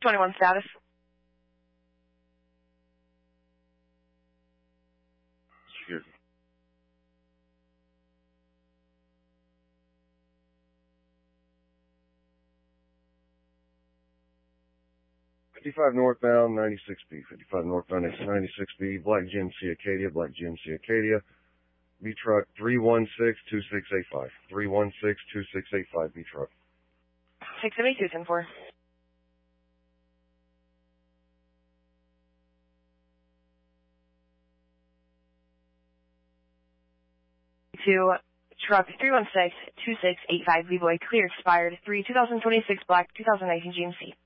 621 status. Excuse me. '55 northbound, 96B. 55 northbound, 96B. Black GMC Acadia. Black GMC Acadia. B truck 316-2685. 316-2685. B truck. 672-10-4. To truck 316-2685, V-Boy, clear, expired, 2026 black, 2019 GMC.